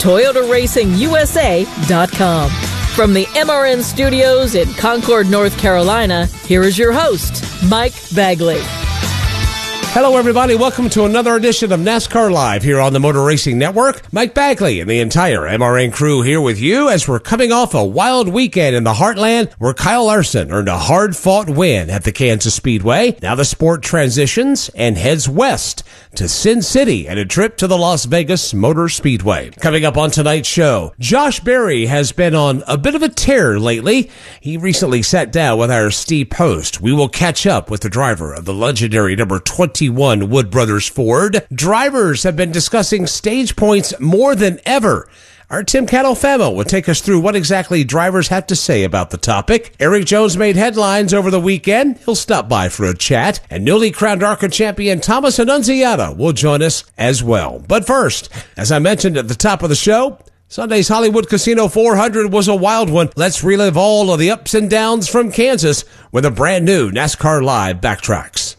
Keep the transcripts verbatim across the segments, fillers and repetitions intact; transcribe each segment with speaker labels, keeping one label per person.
Speaker 1: Toyota Racing U S A dot com. From the M R N studios in Concord, North Carolina, here is your host, Mike Bagley.
Speaker 2: Hello, everybody. Welcome to another edition of NASCAR Live here on the Motor Racing Network. Mike Bagley and the entire M R N crew here with you as we're coming off a wild weekend in the Heartland where Kyle Larson earned a hard-fought win at the Kansas Speedway. Now the sport transitions and heads west to Sin City and a trip to the Las Vegas Motor Speedway. Coming up on tonight's show, Josh Berry has been on a bit of a tear lately. He recently sat down with our Steve Post. We will catch up with the driver of the legendary number twenty-one Wood Brothers Ford. Drivers have been discussing stage points more than ever. Our Tim Catalfamo will take us through what exactly drivers have to say about the topic. Eric Jones made headlines over the weekend. He'll stop by for a chat. And newly crowned ARCA champion Thomas Annunziata will join us as well. But first, as I mentioned at the top of the show, Sunday's Hollywood Casino four hundred was a wild one. Let's relive all of the ups and downs from Kansas with a brand new NASCAR Live Backtracks.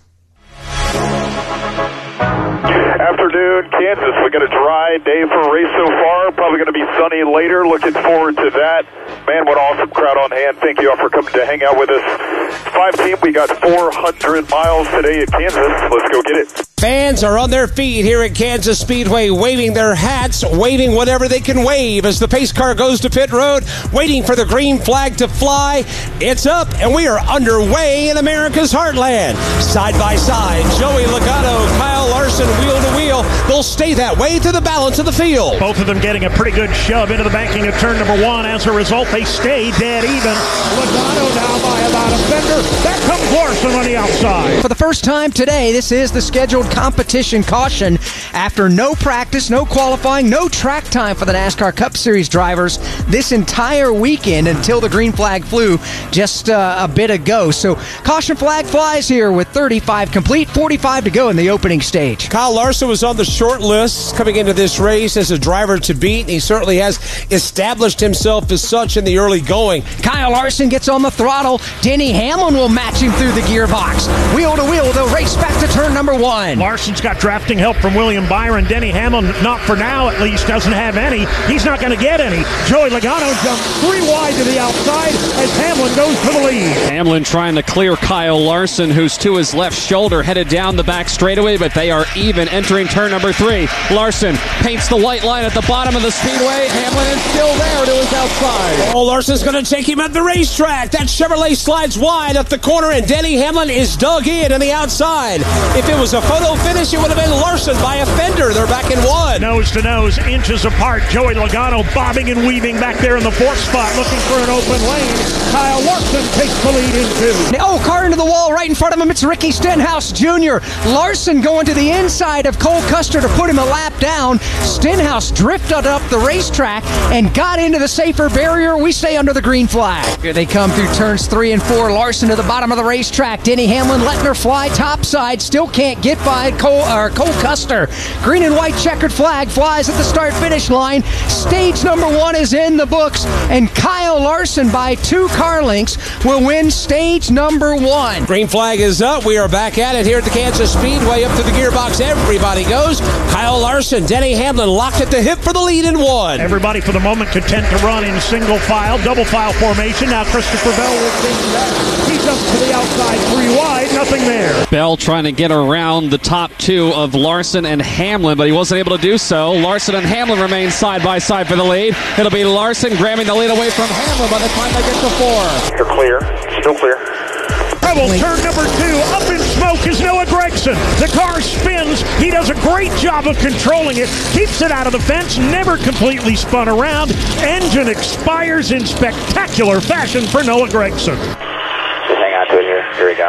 Speaker 3: Afternoon, Kansas. We got a dry day for a race so far. Probably going to be sunny later. Looking forward to that. Man, what awesome crowd on hand. Thank you all for coming to hang out with us. Five team, we got four hundred miles today at Kansas. Let's go get it.
Speaker 2: Fans are on their feet here at Kansas Speedway, waving their hats, waving whatever they can wave as the pace car goes to pit road, waiting for the green flag to fly. It's up, and we are underway in America's heartland. Side by side, Joey Logano, Kyle Larson, wheel to wheel. They'll stay that way through the balance of the field.
Speaker 4: Both of them getting a pretty good shove into the banking of turn number one. As a result, they stay dead even. Logano now by about a fender. There comes Larson on the outside.
Speaker 5: For the first time today, this is the scheduled competition caution. After no practice, no qualifying, no track time for the NASCAR Cup Series drivers this entire weekend until the green flag flew just uh, a bit ago. So caution flag flies here with thirty-five complete, forty-five to go in the opening stage.
Speaker 2: Kyle Larson was on the short list coming into this race as a driver to beat. He certainly has established himself as such in the early going.
Speaker 5: Kyle Larson gets on the throttle. Denny Hamlin will match him through the gearbox. Wheel to wheel, they'll race back to turn number one.
Speaker 4: Larson's got drafting help from William Byron. Denny Hamlin, not for now at least, doesn't have any. He's not going to get any. Joey Logano jumps three wide to the outside as Hamlin goes to the lead.
Speaker 6: Hamlin trying to clear Kyle Larson, who's to his left shoulder, headed down the back straightaway, but they are even entering turn number three. Larson paints the white line at the bottom of the speedway. Hamlin is still there to his outside.
Speaker 2: Oh, Larson's going to take him at the racetrack. That Chevrolet slides wide up the corner, and Denny Hamlin is dug in on the outside. If it was a photo finish, it would have been Larson by a fender. They're back in one.
Speaker 4: Nose to nose, inches apart. Joey Logano bobbing and weaving back there in the fourth spot, looking for an open lane. Kyle Larson takes the lead in two.
Speaker 5: Oh, car into the wall right in front of him. It's Ricky Stenhouse Junior Larson going to the inside of Cole Custer to put him a lap down. Stenhouse drifted up the racetrack and got into the safer barrier. We stay under the green flag. Here they come through turns three and four. Larson to the bottom of the racetrack. Denny Hamlin letting her fly topside. Still can't get by Cole, or Cole Custer. Green and white checkered flag flies at the start-finish line. Stage number one is in the books, and Kyle Larson by two car lengths will win stage number one.
Speaker 2: Green flag is up. We are back at it here at the Kansas Speedway. Up to the gearbox, everybody goes. Kyle Larson, Denny Hamlin locked at the hip for the lead in one.
Speaker 4: Everybody for the moment content to run in single file, double file formation. Now Christopher Bell will change that. He jumps to the outside, three wide, nothing there.
Speaker 6: Bell trying to get around the top two of Larson and Hamlin, but he wasn't able to do so. Larson and Hamlin remain side by side for the lead. It'll be Larson grabbing the lead away from Hamlin by the time they get to four.
Speaker 3: You're clear. Still clear.
Speaker 4: Rebel, turn number two. Up in smoke is Noah Gragson. The car spins. He does a great job of controlling it. Keeps it out of the fence. Never completely spun around. Engine expires in spectacular fashion for Noah Gragson.
Speaker 7: Just hang on to it here. Here we go.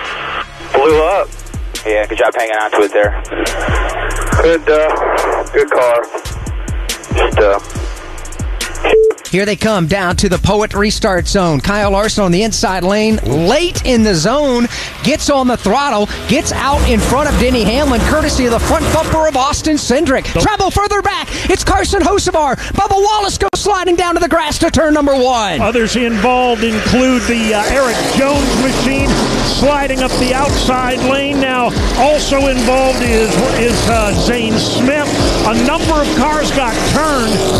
Speaker 3: Blew up.
Speaker 7: Yeah, good job hanging on to it there.
Speaker 3: Good, uh, good car. Just, uh...
Speaker 5: Here they come down to the Poet restart zone. Kyle Larson on the inside lane, late in the zone, gets on the throttle, gets out in front of Denny Hamlin, courtesy of the front bumper of Austin Cindric. Travel further back, it's Carson Hocevar. Bubba Wallace goes sliding down to the grass to turn number one.
Speaker 4: Others involved include the uh, Eric Jones machine sliding up the outside lane. Now, also involved is, is uh, Zane Smith. A number of cars got turned.